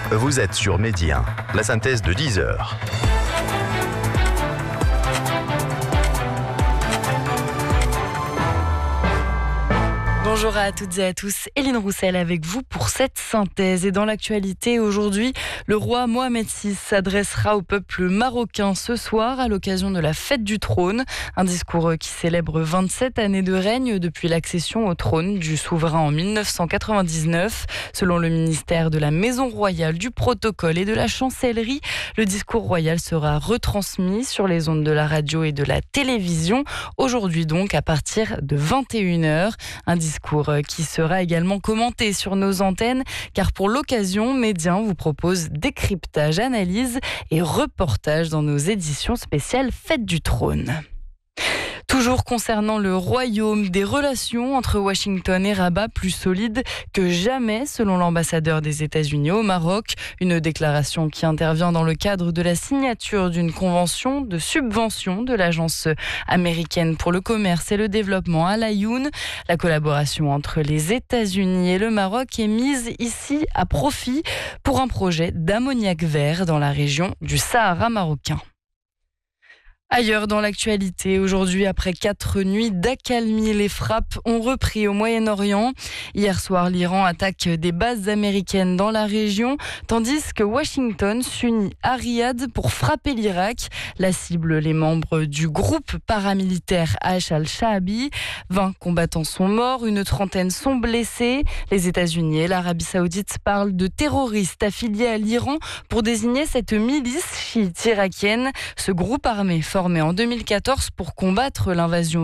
Vous êtes sur Midi 1, la synthèse de 10 heures. Bonjour à toutes et à tous, Hélène Roussel avec vous pour cette synthèse. Et dans l'actualité aujourd'hui, le roi Mohamed VI s'adressera au peuple marocain ce soir à l'occasion de la fête du trône. Un discours qui célèbre 27 années de règne depuis l'accession au trône du souverain en 1999. Selon le ministère de la Maison Royale, du Protocole et de la Chancellerie, le discours royal sera retransmis sur les ondes de la radio et de la télévision. Aujourd'hui donc à partir de 21h. Un discours qui sera également commenté sur nos antennes, car pour l'occasion, Média vous propose décryptage, analyse et reportage dans nos éditions spéciales Fête du Trône. Toujours concernant le royaume, des relations entre Washington et Rabat plus solides que jamais, selon l'ambassadeur des États-Unis au Maroc. Une déclaration qui intervient dans le cadre de la signature d'une convention de subvention de l'Agence américaine pour le commerce et le développement à l'Aïoun. La collaboration entre les États-Unis et le Maroc est mise ici à profit pour un projet d'ammoniac vert dans la région du Sahara marocain. Ailleurs dans l'actualité, aujourd'hui, après 4 nuits d'accalmie, les frappes ont repris au Moyen-Orient. Hier soir, l'Iran attaque des bases américaines dans la région, tandis que Washington s'unit à Riyad pour frapper l'Irak. La cible, les membres du groupe paramilitaire Haish al-Shaabi. 20 combattants sont morts, une trentaine sont blessés. Les États-Unis et l'Arabie Saoudite parlent de terroristes affiliés à l'Iran pour désigner cette milice chiite irakienne. Ce groupe armé formé en 2014 pour combattre l'invasion